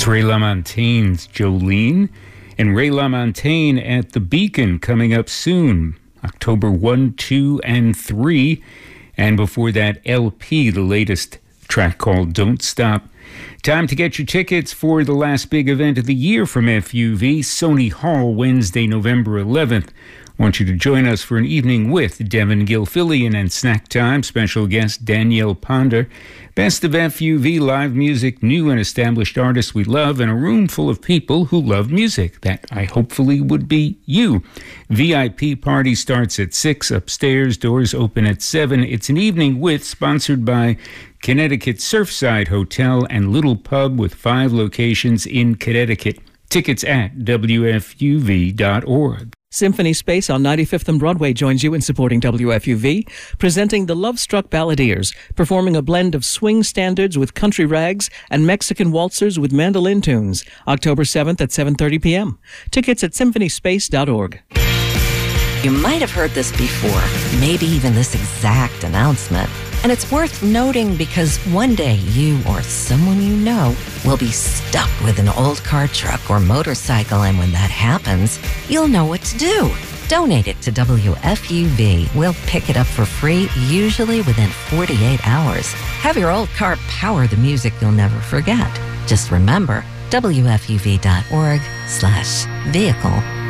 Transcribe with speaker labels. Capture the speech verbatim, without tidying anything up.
Speaker 1: That's Ray LaMontagne's Jolene. And Ray LaMontagne at the Beacon coming up soon, October first, two, and three. And before that, L P, the latest track called Don't Stop. Time to get your tickets for the last big event of the year from F U V, Sony Hall, Wednesday, November eleventh. I want you to join us for an evening with Devin Gilfillian and Snack Time, special guest Danielle Ponder. Best of F U V live music, new and established artists we love, and a room full of people who love music. That I hopefully would be you. V I P party starts at six upstairs, doors open at seven. It's an evening with, sponsored by Connecticut Surfside Hotel and Little Pub with five locations in Connecticut. Tickets at W F U V dot org.
Speaker 2: Symphony Space on ninety-fifth and Broadway joins you in supporting W F U V, presenting the Love Struck Balladeers, performing a blend of swing standards with country rags and Mexican waltzers with mandolin tunes, October seventh at seven thirty p.m. Tickets at symphony space dot org.
Speaker 3: You might have heard this before, maybe even this exact announcement. And it's worth noting because one day you or someone you know will be stuck with an old car, truck, or motorcycle, and when that happens, you'll know what to do. Donate it to W F U V. We'll pick it up for free, usually within forty-eight hours. Have your old car power the music you'll never forget. Just remember, W F U V dot org slash vehicle